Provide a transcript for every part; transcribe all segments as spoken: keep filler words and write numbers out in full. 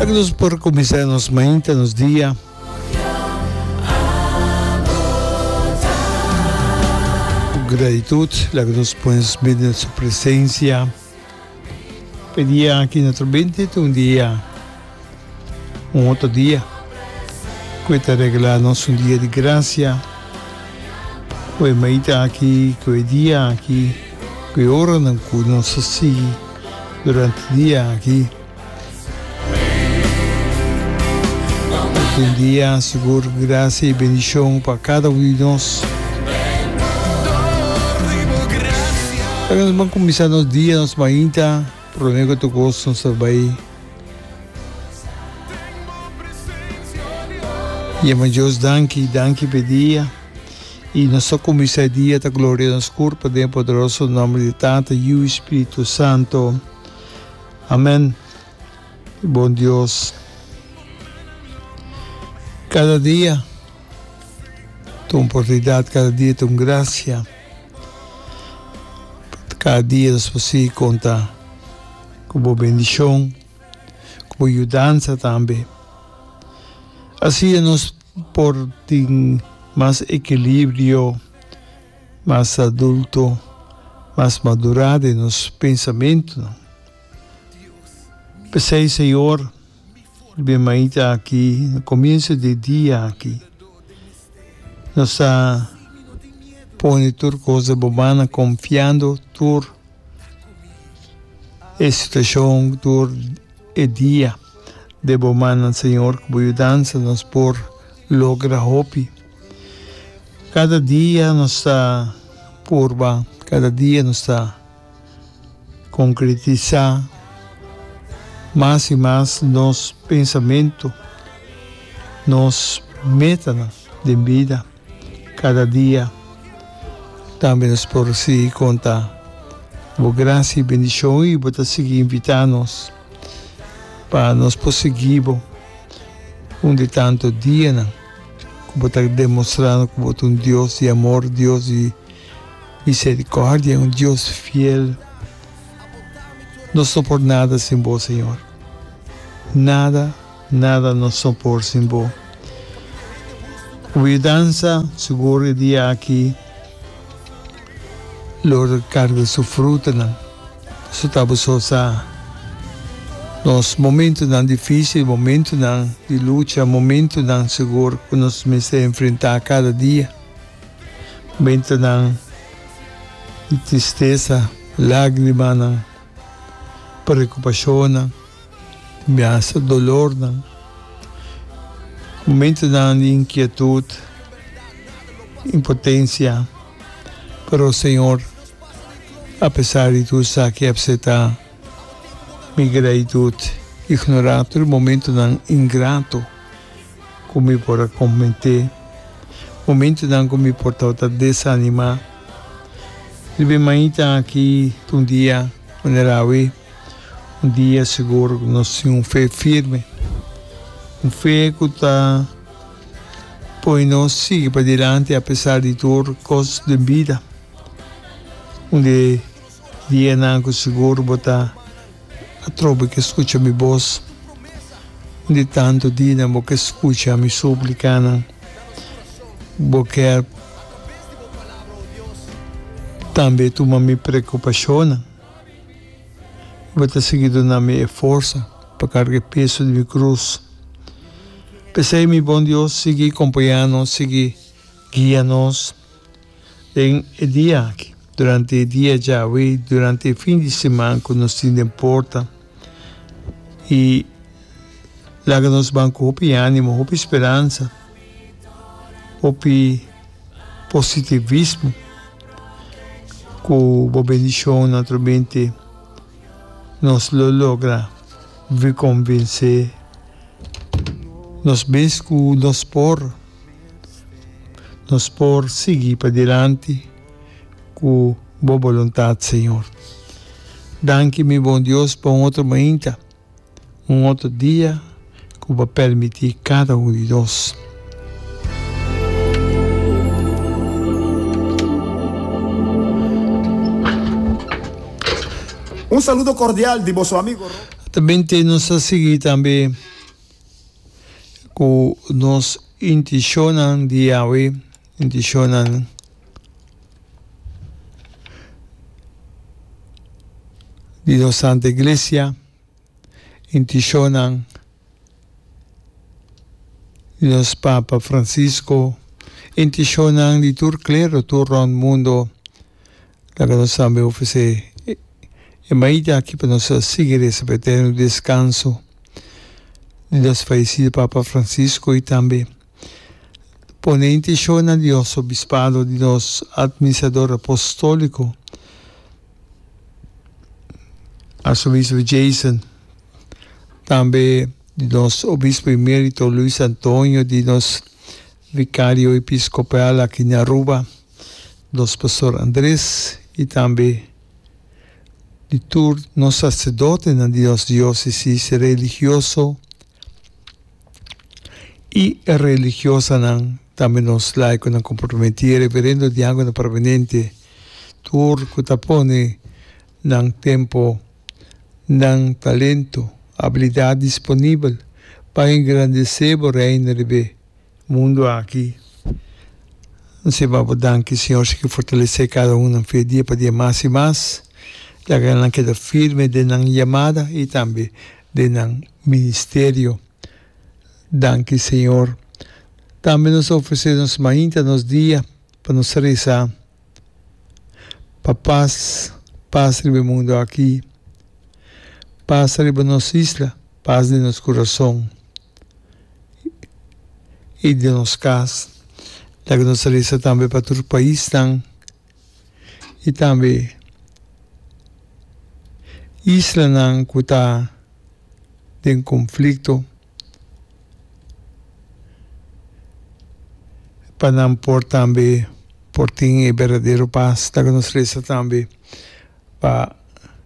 Lagos por começar nos manhã, nos dias. Gratitude, lagos por medir sua presença. Pedia aqui naturalmente um dia, um outro dia, que está regalando um dia de graça. Que é maita aqui, que é dia aqui, que é hora não que nós se durante o dia aqui. Um dia seguro, graça e bendição para cada um de nós. Nós vamos começar nos dias, nos manhã, problema que tu gosta, nos trabalho. E a Deus, danke, danke pedia. E nós só começar o dia, a glória nos corpo, em poderoso nome de Tata e o Espírito Santo. Amém. Bom Deus. Cada dia, tem oportunidade, cada dia tem graça. Cada dia nós podemos contar com boa bendição, com ajudança também. Assim nós podemos ter mais equilíbrio, mais adulto, mais madurado em nossos pensamentos. Pensei, Senhor, bem aqui, no começo do dia aqui, nós está pondo toda coisa boa, confiando toda a situação, todo o dia de boa, Senhor, com ajudança, nós por lograr hope. Cada dia nós está curva, cada dia nós está concretizar mais e mais nosso pensamento, nos metas de vida, cada dia. Também nós podemos se contar boa graça e bendição e vou seguir invitar-nos para nós prosseguirmos um de tanto dia, né? Vou estar demonstrando que vou um Deus de amor, Deus de misericórdia, um Deus fiel. Não sou por nada sem vós, Senhor. Nada, nada não sou por sem vós. Cuidança, seguro dia aqui. Lord, carga sua fruta, não. Só estava só sa. Nos momentos não difíceis, momentos não de luta, momentos não seguro que nós começamos a enfrentar cada dia. Momentos não de tristeza, lágrimas, não. Preocupação, não. Ameaça, dolor, não. Momentos não de inquietude, impotência. Pero, Senhor, apesar de tudo isso que você está, minha gratitude, ignorar todo momento não ingrato, como eu posso comentar, momento não como eu posso desanimar. E bem, mãe está aqui um dia vulnerável, um dia seguro, nós temos uma fé firme, uma fé que está, pois nós seguimos para diante, apesar de tudo, coisas de vida. Um dia não seguro, botar a tropa que escuta minha voz, de tanto dia não que escuta minha súplica, porque também toma minha preocupação, vou estar seguindo na minha força para carregar o peso de minha cruz. Pensei, meu bom Deus, seguir acompanhando, seguir guiando-nos em o dia aqui. Durante o dia já, durante o fim de semana, que nos tem porta. E lá que nós vamos com ânimo, com esperança, com positivismo, com a bendição, naturalmente, nós lo logra vi convencer, nós bens que nós por, nós por seguir para diante, com boa vontade, Senhor. Danke, meu bom Deus, para um outro manhã, um outro dia, que vai permitir cada um de nós. Un saludo cordial de vosso amigo. Também nos a seguir também que nos intencionam de Yahweh, intencionam de nossa Santa Igreja, intencionam de nosso Papa Francisco, intencionam de todo clero, todo o mundo, que nós sabemos oferecer. E mais aqui para nós seguir esse eterno descanso de nosso falecido Papa Francisco e também pôr em intenção de nosso obispado, de nosso administrador apostólico, arcebispo Jason, também de nosso obispo emérito Luiz Antônio, de nosso vicário episcopal aqui na Aruba, nosso pastor Andrés e também de todos os sacerdotes na nossa diócese religioso e religiosa também nos laicos na comprometer reverendo de água proveniente tudo que tapone nang tempo nang talento habilidade disponível para engrandecer o reino do mundo aqui. Não sei, Babo, danke, Senhor, que fortalecer cada um na fé dia para dia mais e mais. La que queda firme de la llamada y también de la ministerio. Danke, Señor. También nos ofrecemos mañana nos días para nos rezar. Para paz, paz en el mundo aquí. Paz en nuestra isla, paz de nuestro corazón y de nuestras casas. La que nos reza también para todo el país y también isla nang kuta de conflicto para por también por ti verdadero paz la que nos reza también para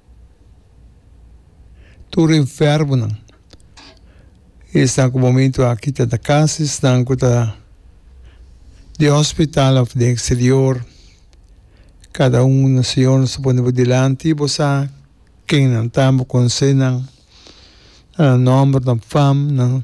todo enfermo nang están como momento aquí de la casa están kuta de hospital of de exterior cada uno Señor nos pone por delante y vos a quem não estamos com cena no nome da fama na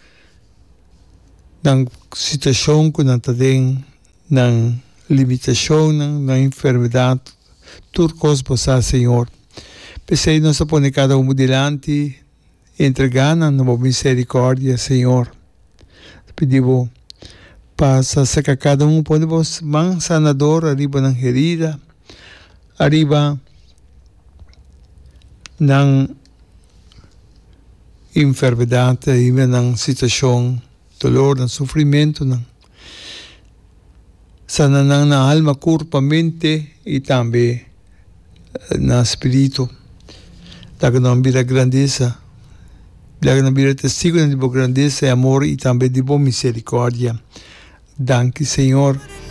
na situação que não tem na limitação na enfermidade tudo coisa passar Senhor pensei nós põe cada um delante entregando na misericórdia Senhor pedimos passa sacar cada um põe vos man sanador arriba na herida arriba ng enfermidade e ng situação, dolor, ng sofrimento, ng sana nang na alma, corpo, mente e também na espírito. Daga não vira grandeza, daga não vira testigo de boa grandeza e amor e também de boa misericórdia. Danke, Senhor.